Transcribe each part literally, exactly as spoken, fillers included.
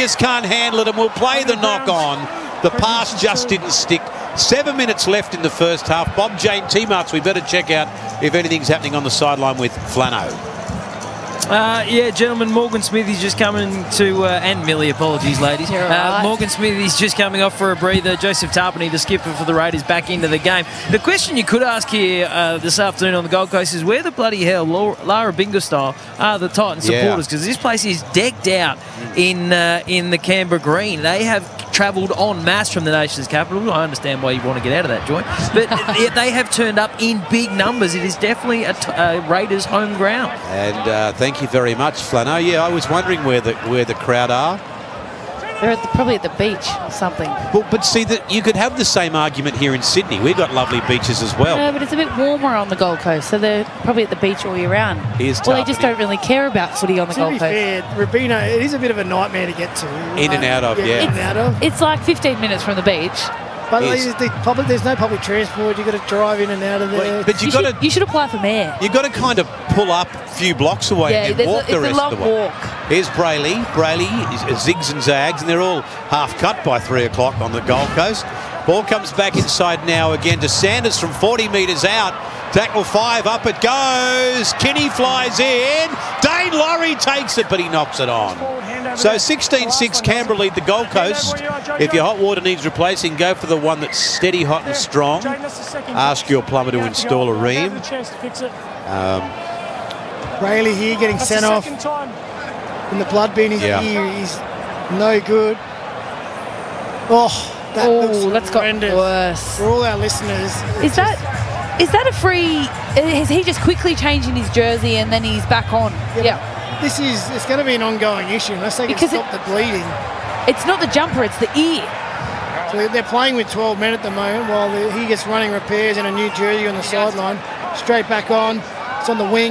just can't handle it and will play the knock on. The pass just didn't stick. Seven minutes left in the first half. Bob Jane T-Marks, we better check out if anything's happening on the sideline with Flano. Uh, yeah, gentlemen, Morgan Smithy's just coming to, uh, and Millie, apologies, ladies. You're Uh, right. Morgan Smithy's just coming off for a breather. Joseph Tarpany, the skipper for the Raiders, back into the game. The question you could ask here uh, this afternoon on the Gold Coast is where the bloody hell, Laura, Lara Bingo style, are the Titan Yeah. supporters? Because this place is decked out in uh, in the Canberra green. They have travelled en masse from the nation's capital. I understand why you want to get out of that joint. But yet they have turned up in big numbers. It is definitely a, t a Raiders home ground. And uh, thank you very much, Flano. Yeah, I was wondering where the where the crowd are. They're at the, probably at the beach or something. Well, but see, that you could have the same argument here in Sydney. We've got lovely beaches as well. No, but it's a bit warmer on the Gold Coast, so they're probably at the beach all year round. Here's well, they just Tarpany. don't really care about footy on the To Gold be Coast. fair, Robina, it is a bit of a nightmare to get to. In and out of, yeah. In and out of. It's like fifteen minutes from the beach. But Yes. there's, the public, there's no public transport. You've got to drive in and out of there. But You you've got should, to you should apply for mayor. you've got to kind of pull up a few blocks away Yeah, and there's then a- walk the it's a rest long of the way. walk. Here's Brayley. Brayley is zigs and zags, and they're all half cut by three o'clock on the Gold Coast. Ball comes back inside now again to Sanders from forty metres out. Tackle five, up it goes. Kinney flies in. Dane Laurie takes it, but he knocks it on. So sixteen six, Canberra lead the Gold Coast. If your hot water needs replacing, go for the one that's steady, hot and strong. Ask your plumber to install a ream. Um, Rayleigh here getting sent off in the blood bin. He's, Yeah. here. He's no good. Oh, that Oh, looks that's got horrendous. worse. For all our listeners. Is that is that a free? Is he just quickly changing his jersey and then he's back on? Yeah. This is, it's going to be an ongoing issue unless they can Because it- stop the bleeding. It's not the jumper, it's the ear. So they're playing with twelve men at the moment while the, he gets running repairs in a new jersey on the sideline. Straight back on. It's on the wing.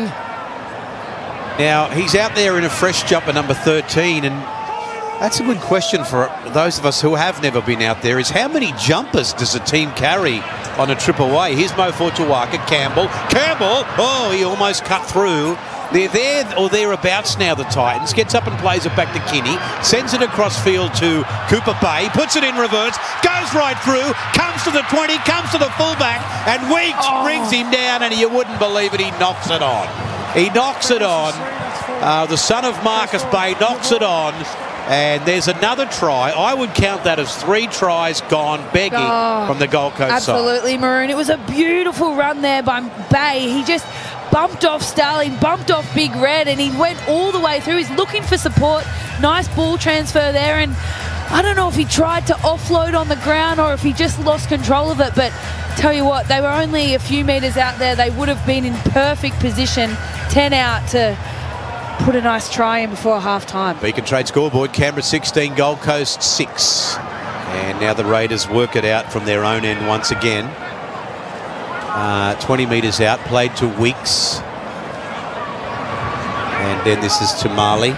Now, he's out there in a fresh jumper, number thirteen, and that's a good question for those of us who have never been out there, is how many jumpers does a team carry on a trip away? Here's Mo Fortuaka, Campbell. Campbell, oh, he almost cut through. They're there or thereabouts now, the Titans. Gets up and plays it back to Kinney. Sends it across field to Cooper Bay. Puts it in reverse. Goes right through. Comes to the twenty. Comes to the fullback. And Weeks Oh. brings him down, and you wouldn't believe it, he knocks it on. He knocks it on. Uh, the son of Marcus Bay knocks it on. And there's another try. I would count that as three tries gone begging Oh, from the Gold Coast side. Absolutely, Maroon. It was a beautiful run there by Bay. He just bumped off Starling, bumped off Big Red, and he went all the way through. He's looking for support. Nice ball transfer there, and I don't know if he tried to offload on the ground or if he just lost control of it, but tell you what, they were only a few metres out there. They would have been in perfect position, ten out, to put a nice try in before half-time. Beacon Trade scoreboard, Canberra sixteen, Gold Coast six. And now the Raiders work it out from their own end once again. Uh, twenty metres out, played to Weeks. And then this is to Marley.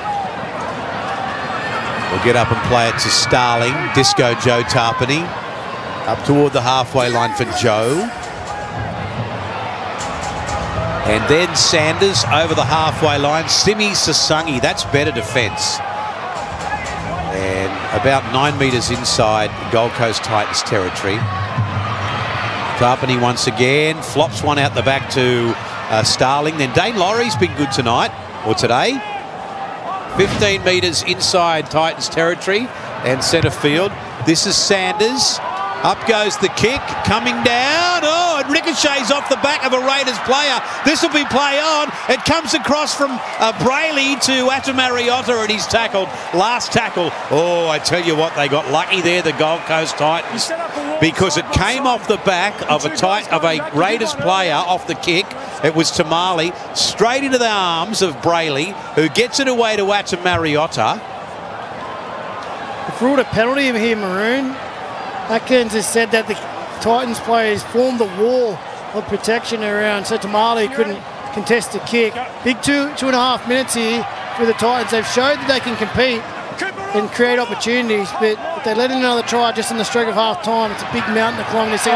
We'll get up and play it to Starling. Disco Joe Tarpany. Up toward the halfway line for Joe. And then Sanders over the halfway line. Simi Sasangi, that's better defence. And about nine metres inside Gold Coast Titans territory. Tarpany once again, flops one out the back to uh, Starling. Then Dane Laurie's been good tonight, or today. fifteen metres inside Titans territory and centre field. This is Sanders. Up goes the kick, coming down. Oh, it ricochets off the back of a Raiders player. This will be play on. It comes across from uh, Brayley to Atamariota, and he's tackled. Last tackle. Oh, I tell you what, they got lucky there, the Gold Coast Titans, because it came off the back of a tight of a Raiders player off the kick. It was Tamale, straight into the arms of Brayley, who gets it away to Atamariota. If ruled a penalty here, Maroon. Atkins has said that the Titans players formed the wall of protection around so Tamale couldn't contest the kick. Big two, two and a half minutes here for the Titans. They've showed that they can compete and create opportunities, but if they let in another try just in the stroke of half time, it's a big mountain to climb in the second